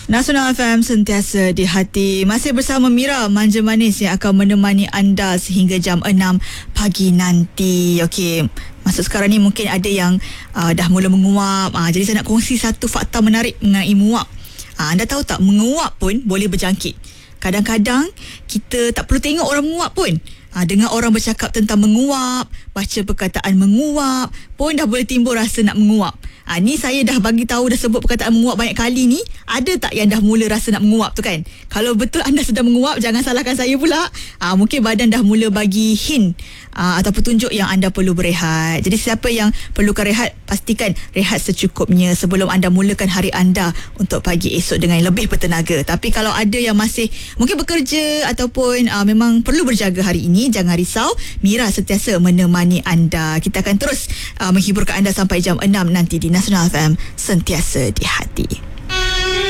Nasional FM sentiasa di hati. Masih bersama Mira, manja manis yang akan menemani anda sehingga jam 6 pagi nanti. Okey, masuk sekarang ni mungkin ada yang dah mula menguap. Jadi saya nak kongsi satu fakta menarik mengenai menguap. Anda tahu tak, menguap pun boleh berjangkit. Kadang-kadang kita tak perlu tengok orang menguap pun. Dengar orang bercakap tentang menguap, baca perkataan menguap, pun dah boleh timbul rasa nak menguap. Ni saya dah bagi tahu, dah sebut perkataan menguap banyak kali ni. Ada tak yang dah mula rasa nak menguap tu kan? Kalau betul anda sedang menguap, jangan salahkan saya pula. Mungkin badan dah mula bagi hint atau petunjuk yang anda perlu berehat. Jadi siapa yang perlukan rehat, pastikan rehat secukupnya sebelum anda mulakan hari anda untuk pagi esok dengan lebih bertenaga. Tapi kalau ada yang masih mungkin bekerja ataupun memang perlu berjaga hari ini, jangan risau. Mira sentiasa menemani anda. Kita akan terus menghiburkan anda sampai jam 6 nanti di Nasional FM, sentiasa di hati.